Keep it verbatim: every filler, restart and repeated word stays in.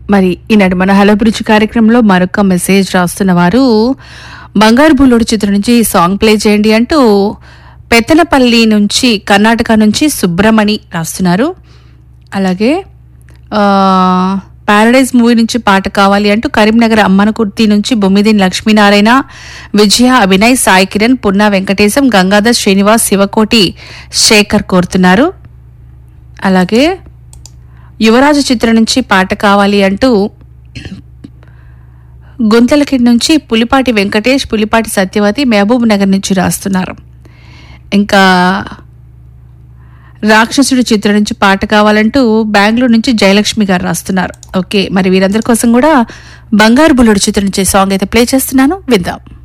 మరి ఈనాడు మన hello bridge కార్యక్రమంలో మరొక మెసేజ్ రాస్తున్న వారు బంగారు బుల్లోడు చిత్రం నుంచి ఈ సాంగ్ ప్లే చేయండి అంటూ పెత్తనపల్లి నుంచి కర్ణాటక నుంచి సుబ్రమణి రాస్తున్నారు. అలాగే పారడైజ్ మూవీ నుంచి పాట కావాలి అంటూ కరీంనగర్ అమ్మనకుర్తి నుంచి బొమ్మిదిన్ లక్ష్మీనారాయణ, విజయ, అభినయ్, సాయి కిరణ్, పున్నా వెంకటేశం, గంగాధర్, శ్రీనివాస్, శివకోటి, శేఖర్ కోరుతున్నారు. అలాగే యువరాజు చిత్రం నుంచి పాట కావాలి అంటూ గుంతలకిడ్ నుంచి పులిపాటి వెంకటేష్, పులిపాటి సత్యవతి, మహబూబ్ నగర్ నుంచి రాస్తున్నారు. ఇంకా రాక్షసుడు చిత్రం నుంచి పాట కావాలంటూ బెంగళూరు నుంచి జయలక్ష్మి గారు రాస్తున్నారు. ఓకే, మరి వీరందరి కోసం కూడా బంగారు బుల్లుడు చిత్రం నుంచి సాంగ్ అయితే ప్లే చేస్తున్నాను, విందాం.